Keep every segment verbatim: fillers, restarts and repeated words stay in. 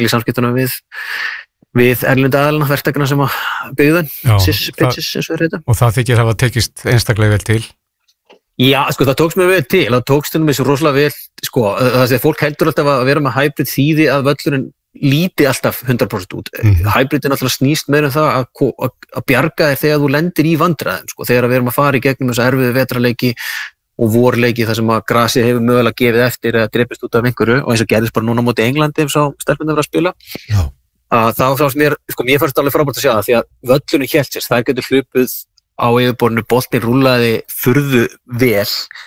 sérstaklega í samskiptunum við við erlendu aðalina verktakana sem að byggðan pitches eins og þeir heita. Og það þykir hafa tekist einstaklega vel til? Já, sko, það tókst mér vel til, það tókst mér svo rosalega vel, sko, það er fólk heldur alltaf að vera með hybrid þýði að völlurinn líti alltaf hundrað prósent út. Mm. Hybridin alltaf snýst meira um það að, að, að bjarga þér þegar þú lendir í vandræðum, sko, þegar við erum að fara í gegnum þessa erfiðu vetrarleiki og vorleiki þar sem að grasið hefur mögulega gefið eftir eða drepist út af einhverju og eins og gerðist bara núna á móti Englandi ef sá stelpunni verið að spila. Já. Að þá þá sem mér, sko, mér fannst alveg frábært að sjá það því að völlurinn hélt sér, það getur hlupið á yfirborðinu, boltinn rúllaði furðu vel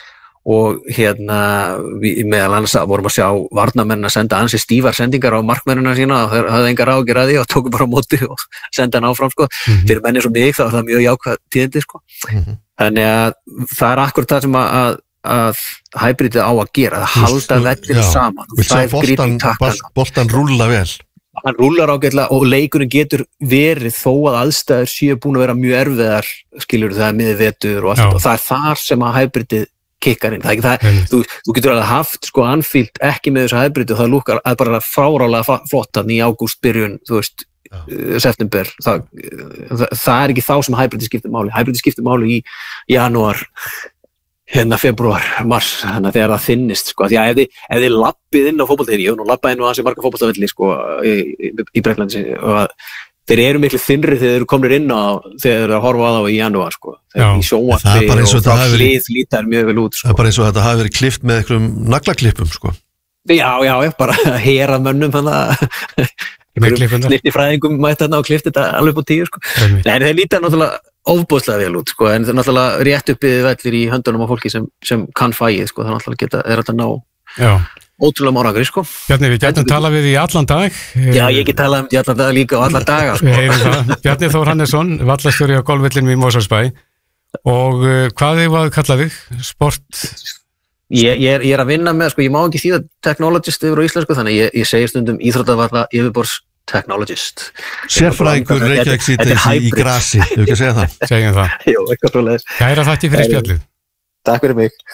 og hérna við meðal annars vorum að sjá varnarmenn að senda ansi stífar sendingar á markmennina sína og þeir hafði engar áhyggjur af því og tóku bara á móti og senda hann áfram, sko. Mm-hmm. Fyrir menni svo mig þá er það mjög jákvæð tíðindi, sko. Mm-hmm. Þannig að það er akkurat það sem að, að, að hybridið á að gera, að halda vellir saman og það er gríping takkana. Boltan rúlla vel. Hann rúllar ágætlega og leikurinn getur verið þó að aðstæður séu búin að vera mjög erfiðar, skilur það er miður vetur og allt. Já. Og það er þar sem að hybridið kikkar inn. Það er ekki það, þú, þú getur alveg haft sko Anfield ekki með þessu hybridið og það lúkar að bara frárálega flott þannig í ágúst byrjun, þú veist, Já. september. Það, það, það er ekki þá sem hybridið skiptir máli. Hybridið skiptir máli í janúar, hérna februar, mars, þannig að þegar það þinnist, sko, því að ef þið, ef þið lappið inn á fótboltavelli, ég hef nú lappað inn á ansi marga fótboltavelli, sko, í, í, í Breitlandi, og að þeir eru miklu þinnri þegar þeir eru komnir inn á, þegar þeir eru að horfa á þá í janúar, sko, þegar í sjónvarpi og frá hlið lítar mjög vel út, sko. Það er bara eins og þetta hafi verið klippt með einhverjum naglaklippum, sko. Já, já, bara hera mönnum, þannig að snirti fræðingum mætti þarna og klippt þetta alveg på tíu, sko. Nei, þeir lítar náttúrulega ofboðslega vel út, sko, en það er náttúrulega rétt uppið vellir í höndunum á fólki sem, sem kann fæið, sko, það er náttúrulega geta, er þetta ná Já. Ótrúlega márangri, sko. Bjarni, við gætum tala við í allan dag. Já, ég get talað um í allan dag líka og allan daga, sko. Bjarni Þór Hannesson, vallastjóri á golfvellinum í Mosfellsbæ og uh, hvað þið var að kalla þig? Sport? Ég, ég, er, ég er að vinna með, sko, ég má ekki þýða technologist yfir á íslensku, þannig ég, ég segir stundum íþróttavalla yfirborðs technologist. Sérfræðingur Reykjavík síðdeis í grasi, hefur ekki að segja það? Segjum það. Jú, eitthvað svoleiðis. Kæra þakki fyrir spjallið. Takk fyrir mig.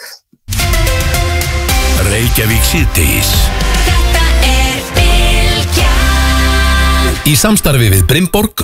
Reykjavík síðdeis. Þetta er Bylgjan. Í samstarfi við Brimborg,